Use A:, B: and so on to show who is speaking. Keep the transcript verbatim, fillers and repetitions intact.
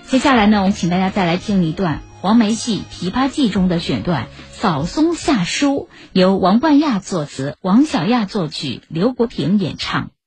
A: 接下来呢，我们请大家再来听一段黄梅戏《琵琶记》中的选段《扫松下书》，由王冠亚作词，王小亚作曲，刘国平演唱。